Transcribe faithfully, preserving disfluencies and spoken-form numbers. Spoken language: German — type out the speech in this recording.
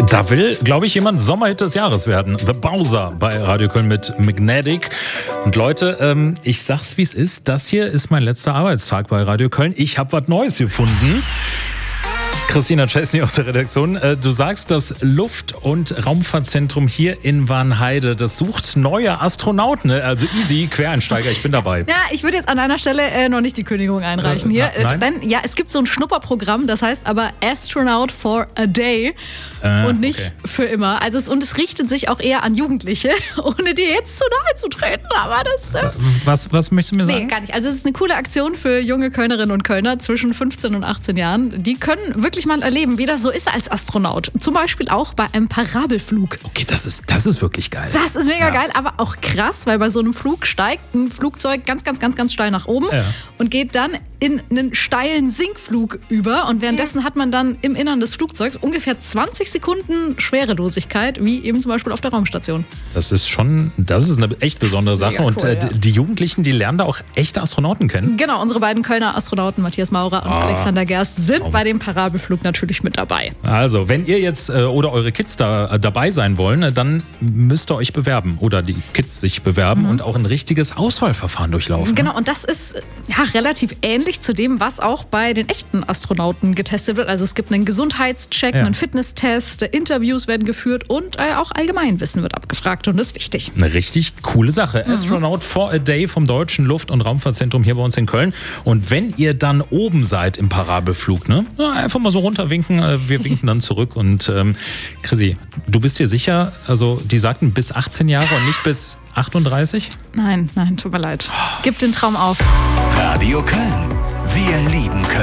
Da will, glaube ich, jemand Sommerhit des Jahres werden. The Bowser bei Radio Köln mit Magnetic. Und Leute, ähm, ich sag's wie es ist, das hier ist mein letzter Arbeitstag bei Radio Köln. Ich habe was Neues gefunden. Christina Chesney aus der Redaktion, du sagst, das Luft- und Raumfahrtzentrum hier in Warnheide, das sucht neue Astronauten, also easy, Quereinsteiger, ich bin dabei. Ja, ich würde jetzt an einer Stelle äh, noch nicht die Kündigung einreichen hier. Äh, na, Denn, ja, es gibt so ein Schnupperprogramm, das heißt aber Astronaut for a Day äh, und nicht okay. für immer. Also es, und es richtet sich auch eher an Jugendliche, ohne dir jetzt zu nahe zu treten, aber das... Äh, was, was möchtest du mir sagen? Nee, gar nicht. Also es ist eine coole Aktion für junge Kölnerinnen und Kölner zwischen fünfzehn und achtzehn Jahren. Die können wirklich mal erleben, wie das so ist als Astronaut. Zum Beispiel auch bei einem Parabelflug. Okay, das ist, das ist wirklich geil. Das ist mega ja. geil, aber auch krass, weil bei so einem Flug steigt ein Flugzeug ganz, ganz, ganz, ganz steil nach oben ja. und geht dann in einen steilen Sinkflug über. Und währenddessen hat man dann im Innern des Flugzeugs ungefähr zwanzig Sekunden Schwerelosigkeit, wie eben zum Beispiel auf der Raumstation. Das ist schon, das ist eine echt besondere Sache. Cool, und äh, ja. die Jugendlichen, die lernen da auch echte Astronauten kennen. Genau, unsere beiden Kölner Astronauten, Matthias Maurer und ah. Alexander Gerst, sind oh. bei dem Parabelflug natürlich mit dabei. Also, wenn ihr jetzt äh, oder eure Kids da äh, dabei sein wollen, äh, dann müsst ihr euch bewerben oder die Kids sich bewerben mhm. und auch ein richtiges Auswahlverfahren durchlaufen. Genau, und das ist ja relativ ähnlich zu dem, was auch bei den echten Astronauten getestet wird. Also es gibt einen Gesundheitscheck, ja. einen Fitnesstest, Interviews werden geführt und äh, auch Allgemeinwissen wird abgefragt und das ist wichtig. Eine richtig coole Sache. Mhm. Astronaut for a Day vom Deutschen Luft- und Raumfahrtzentrum hier bei uns in Köln. Und wenn ihr dann oben seid im Parabelflug, ne, einfach mal so runterwinken, äh, wir winken dann zurück. Und ähm, Chrissy, du bist dir sicher, also die sagten bis achtzehn Jahre und nicht bis achtunddreißig? Nein, nein, tut mir leid. Gib den Traum auf. Radio Köln. Wir lieben Köln.